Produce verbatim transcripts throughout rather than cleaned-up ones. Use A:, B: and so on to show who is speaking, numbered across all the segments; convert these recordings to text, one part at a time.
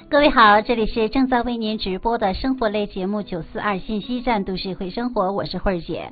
A: 各位好，这里是正在为您直播的生活类节目九四二信息站都市会生活，我是慧儿姐。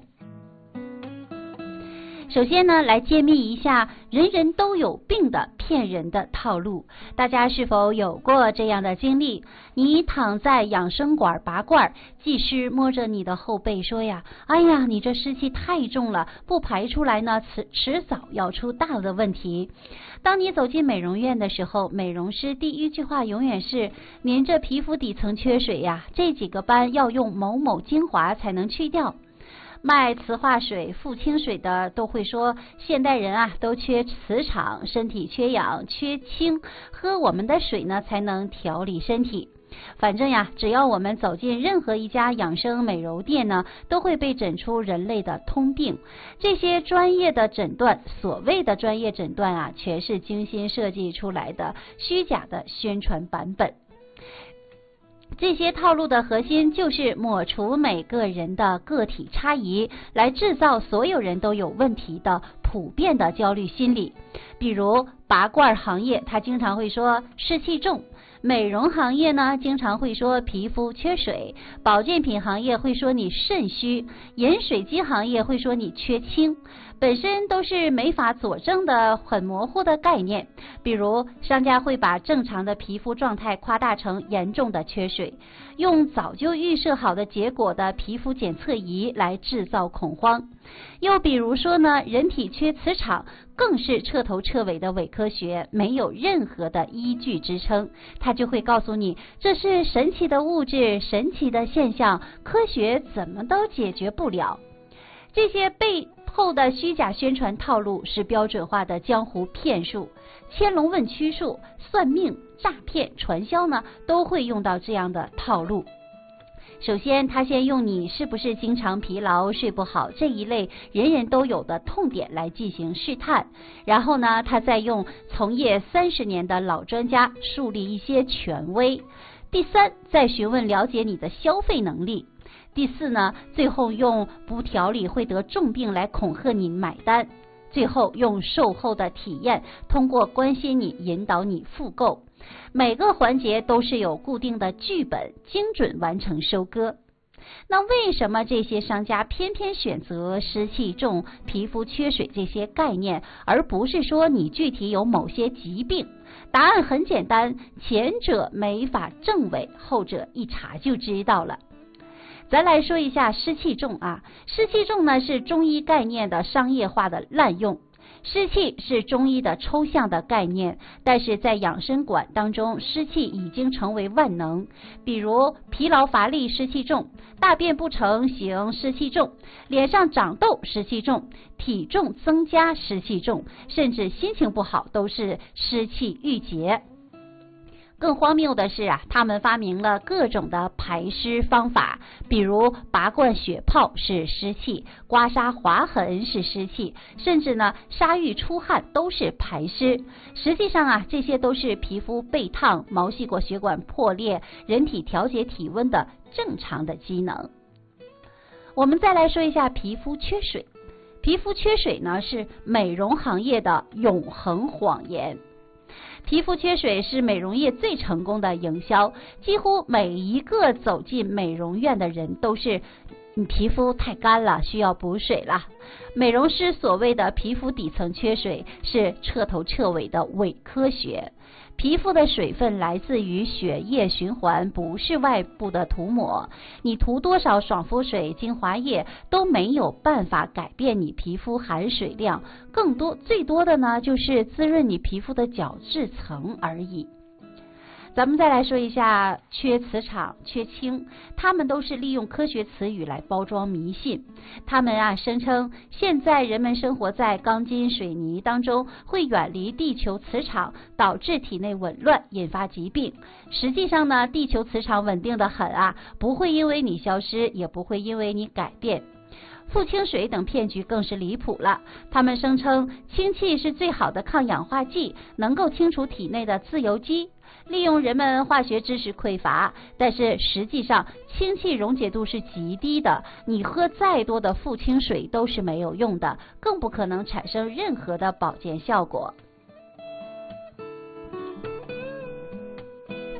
A: 首先呢，来揭秘一下人人都有病的骗人的套路。大家是否有过这样的经历？你躺在养生馆拔罐，技师摸着你的后背说呀，哎呀，你这湿气太重了，不排出来呢，迟迟早要出大的问题。当你走进美容院的时候，美容师第一句话永远是，您这皮肤底层缺水呀，这几个斑要用某某精华才能去掉。卖磁化水、富清水的都会说，现代人啊都缺磁场，身体缺氧、缺氢，喝我们的水呢才能调理身体。反正呀，只要我们走进任何一家养生美容店呢，都会被诊出人类的通病。这些专业的诊断，所谓的专业诊断啊，全是精心设计出来的虚假的宣传版本。这些套路的核心就是抹除每个人的个体差异，来制造所有人都有问题的普遍的焦虑心理。比如拔罐行业，他经常会说湿气重；美容行业呢，经常会说皮肤缺水；保健品行业会说你肾虚；饮水机行业会说你缺氢。本身都是没法佐证的很模糊的概念。比如商家会把正常的皮肤状态夸大成严重的缺水，用早就预设好的结果的皮肤检测仪来制造恐慌。又比如说呢，人体缺磁场更是彻头彻尾的伪科学，没有任何的依据支撑。他就会告诉你，这是神奇的物质，神奇的现象，科学怎么都解决不了。这些背后的虚假宣传套路是标准化的江湖骗术，千龙问驱术、算命、诈骗、传销呢，都会用到这样的套路。首先，他先用你是不是经常疲劳、睡不好这一类人人都有的痛点来进行试探，然后呢，他再用从业三十年的老专家树立一些权威。第三，再询问了解你的消费能力。第四呢，最后用不调理会得重病来恐吓你买单。最后用售后的体验，通过关心你引导你复购。每个环节都是有固定的剧本，精准完成收割。那为什么这些商家偏偏选择湿气重、皮肤缺水这些概念，而不是说你具体有某些疾病？答案很简单，前者没法证伪，后者一查就知道了。咱来说一下湿气重啊，湿气重呢是中医概念的商业化的滥用。湿气是中医的抽象的概念，但是在养生馆当中，湿气已经成为万能。比如疲劳乏力湿气重，大便不成形湿气重，脸上长痘湿气重，体重增加湿气重，甚至心情不好都是湿气郁结。更荒谬的是啊，他们发明了各种的排湿方法，比如拔罐血泡是湿气，刮痧划痕是湿气，甚至呢沙浴出汗都是排湿。实际上啊，这些都是皮肤被烫、毛细管血管破裂，人体调节体温的正常的机能。我们再来说一下皮肤缺水。皮肤缺水呢是美容行业的永恒谎言。皮肤缺水是美容业最成功的营销，几乎每一个走进美容院的人都是你皮肤太干了，需要补水了。美容师所谓的皮肤底层缺水是彻头彻尾的伪科学。皮肤的水分来自于血液循环，不是外部的涂抹。你涂多少爽肤水、精华液都没有办法改变你皮肤含水量，更多最多的呢就是滋润你皮肤的角质层而已。咱们再来说一下缺磁场、缺氢，他们都是利用科学词语来包装迷信。他们啊声称现在人们生活在钢筋水泥当中，会远离地球磁场，导致体内紊乱，引发疾病。实际上呢，地球磁场稳定得很啊，不会因为你消失，也不会因为你改变。富清水等骗局更是离谱了，他们声称氢气是最好的抗氧化剂，能够清除体内的自由基。利用人们化学知识匮乏，但是实际上氢气溶解度是极低的，你喝再多的富清水都是没有用的，更不可能产生任何的保健效果。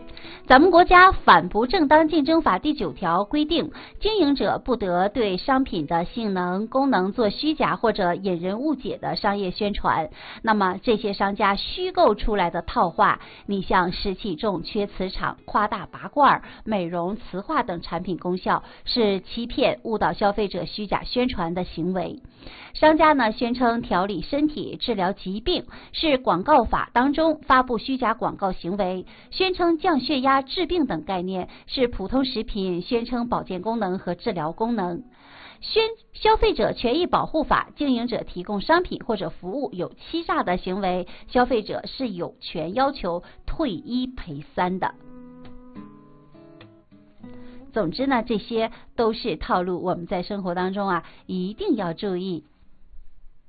A: 咱们国家反不正当竞争法第九条规定，经营者不得对商品的性能、功能做虚假或者引人误解的商业宣传。那么这些商家虚构出来的套话，你像湿气重、缺磁场、夸大拔罐、美容、磁化等产品功效，是欺骗、误导消费者、虚假宣传的行为。商家呢宣称调理身体、治疗疾病，是广告法当中发布虚假广告行为；宣称降血压、治病等概念，是普通食品宣称保健功能和治疗功能。宣消费者权益保护法，经营者提供商品或者服务有欺诈的行为，消费者是有权要求退一赔三的。总之呢，这些都是套路，我们在生活当中啊一定要注意。